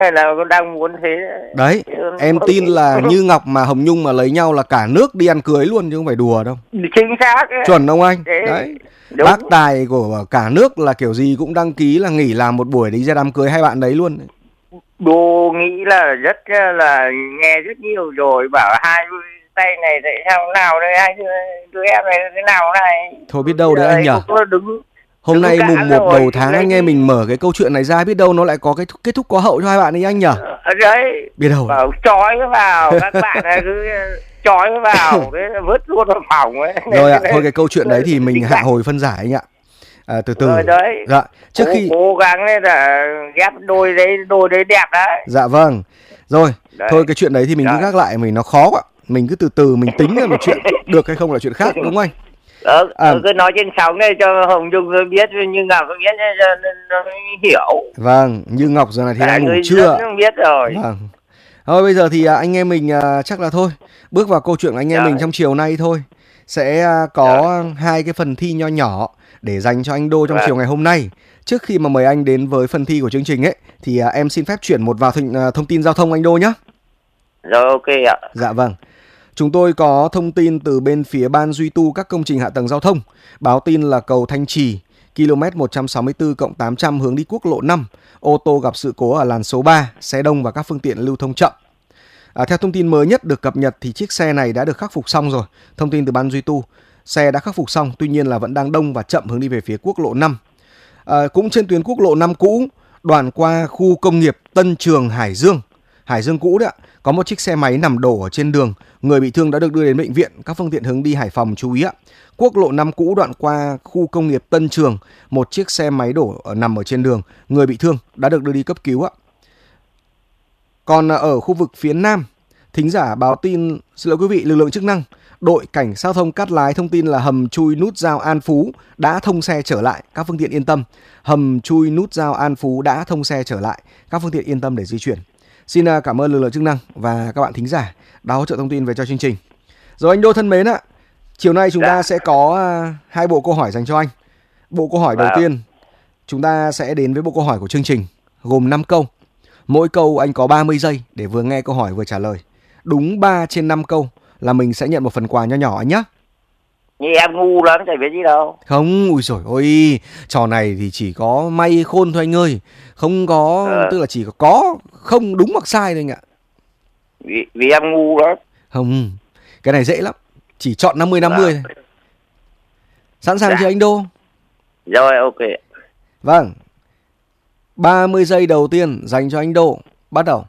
là đang muốn thế Đấy, em tin là Như Ngọc mà Hồng Nhung mà lấy nhau là cả nước đi ăn cưới luôn chứ không phải đùa đâu. chính xác ấy. Chuẩn không anh? Thế, đấy. đúng. Bác tài của cả nước là kiểu gì cũng đăng ký là nghỉ làm một buổi đi ra đám cưới hai bạn đấy luôn. Bố nghĩ là rất là nghe rất nhiều rồi, bảo hai tay này tại sao nào đây, hai đứa em này thế nào này. Thôi biết đâu đấy anh nhở. Hôm nay mùng 1 đầu tháng anh nghe mình mở cái câu chuyện này ra, biết đâu nó lại có cái kết thúc có hậu cho hai bạn ấy anh nhở. Đấy, biết đâu bảo chói vào các bạn này cứ chói vào đấy, vứt luôn vào phòng ấy. Rồi ạ, thôi cái câu chuyện đấy thì mình hạ hồi phân giải anh ạ. Từ từ. Rồi đấy. Dạ, trước khi cố gắng là ghép đôi đấy đẹp đấy. Dạ vâng. Rồi, đấy. Thôi cái chuyện đấy thì mình cứ gác lại, mình nó khó quá. Mình cứ từ từ mình tính ra một chuyện được hay không là chuyện khác, đúng không anh? Cứ nói trên sóng này cho Hồng Nhung biết, Như Ngọc biết cho nó hiểu. Vâng, Như Ngọc giờ này thì đang ngủ trưa. Không biết rồi. Vâng. Thôi bây giờ thì anh em mình chắc là thôi, bước vào câu chuyện của anh em mình trong chiều nay thôi. Sẽ có hai cái phần thi nho nhỏ để dành cho anh Đô trong chiều ngày hôm nay. Trước khi mà mời anh đến với phần thi của chương trình ấy thì em xin phép chuyển một vào thông tin giao thông anh Đô nhé. Rồi, ok ạ. Dạ vâng. Chúng tôi có thông tin từ bên phía Ban duy tu các công trình hạ tầng giao thông, báo tin là cầu Thanh Trì, km 164+800 hướng đi quốc lộ 5, ô tô gặp sự cố ở làn số 3, xe đông và các phương tiện lưu thông chậm. Theo thông tin mới nhất được cập nhật thì chiếc xe này đã được khắc phục xong rồi. Thông tin từ Ban duy tu, xe đã khắc phục xong, tuy nhiên là vẫn đang đông và chậm hướng đi về phía quốc lộ 5. Cũng trên tuyến quốc lộ 5 cũ, đoạn qua khu công nghiệp Tân Trường Hải Dương cũ đấy ạ, có một chiếc xe máy nằm đổ ở trên đường, người bị thương đã được đưa đến bệnh viện. Các phương tiện hướng đi Hải Phòng chú ý ạ. Quốc lộ 5 cũ đoạn qua khu công nghiệp Tân Trường, một chiếc xe máy đổ nằm ở trên đường, người bị thương đã được đưa đi cấp cứu ạ. Còn ở khu vực phía Nam, thính giả báo tin, xin lỗi quý vị, lực lượng chức năng, đội cảnh sát giao thông Cát Lái thông tin là hầm chui nút giao An Phú đã thông xe trở lại, các phương tiện yên tâm. Hầm chui nút giao An Phú đã thông xe trở lại, các phương tiện yên tâm để di chuyển. Xin cảm ơn lực lượng chức năng và các bạn thính giả đã hỗ trợ thông tin về cho chương trình. Rồi anh Đô thân mến ạ, chiều nay chúng ta sẽ có hai bộ câu hỏi dành cho anh. Bộ câu hỏi đầu tiên, chúng ta sẽ đến với bộ câu hỏi của chương trình, gồm 5 câu. Mỗi câu anh có 30 giây để vừa nghe câu hỏi vừa trả lời. Đúng 3 trên 5 câu là mình sẽ nhận một phần quà nho nhỏ anh nhé. Như em ngu lắm, chẳng biết gì đâu. Không, ui dồi ôi, trò này thì chỉ có may khôn thôi anh ơi. Không có, tức là chỉ có không đúng hoặc sai thôi anh ạ. Vì em ngu lắm. Không, cái này dễ lắm. Chỉ chọn 50-50 thôi. Sẵn sàng chưa anh Đô? Rồi, ok. Vâng. 30 giây đầu tiên dành cho anh Đô. Bắt đầu.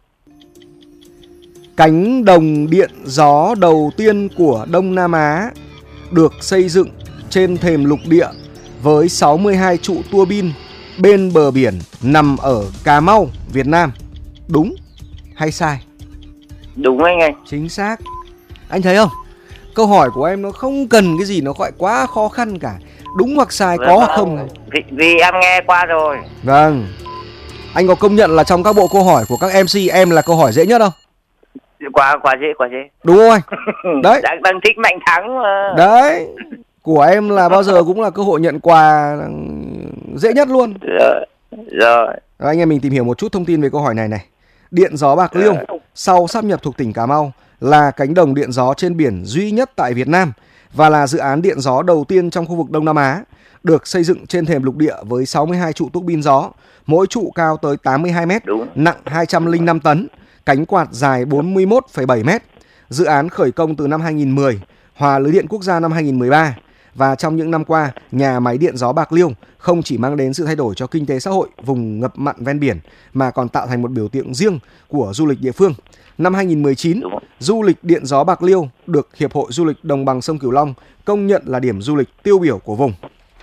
Cánh đồng điện gió đầu tiên của Đông Nam Á được xây dựng trên thềm lục địa với 62 trụ tua bin bên bờ biển nằm ở Cà Mau, Việt Nam. Đúng hay sai? Đúng anh. Chính xác. Anh thấy không? Câu hỏi của em nó không cần cái gì nó gọi quá khó khăn cả. Đúng hoặc sai, có hoặc không. Vì em nghe qua rồi. Vâng. Anh có công nhận là trong các bộ câu hỏi của các MC em là câu hỏi dễ nhất không? Quá dễ. Đúng không anh? Đấy. Đang thích Mạnh Thắng mà. Đấy. Của em là bao giờ cũng là cơ hội nhận quà dễ nhất luôn. Rồi. Anh em mình tìm hiểu một chút thông tin về câu hỏi này này. Điện gió Bạc Liêu sau sáp nhập thuộc tỉnh Cà Mau là cánh đồng điện gió trên biển duy nhất tại Việt Nam và là dự án điện gió đầu tiên trong khu vực Đông Nam Á, được xây dựng trên thềm lục địa với 62 trụ tuốc bin gió, mỗi trụ cao tới 82 m, nặng 205 tấn, cánh quạt dài 41,7 m. Dự án khởi công từ năm 2010, hòa lưới điện quốc gia năm 2013. Và trong những năm qua, nhà máy điện gió Bạc Liêu không chỉ mang đến sự thay đổi cho kinh tế xã hội vùng ngập mặn ven biển mà còn tạo thành một biểu tượng riêng của du lịch địa phương. Năm 2019, du lịch điện gió Bạc Liêu được Hiệp hội Du lịch Đồng bằng sông Cửu Long công nhận là điểm du lịch tiêu biểu của vùng.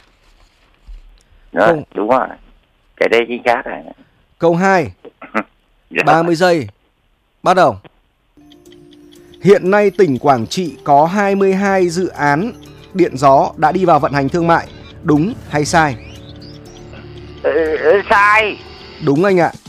Rồi, đúng rồi. Cái đây chính xác này. Câu 2. 30 giây. Bắt đầu. Hiện nay tỉnh Quảng Trị có 22 dự án điện gió đã đi vào vận hành thương mại. Đúng hay sai? Sai. Đúng anh ạ.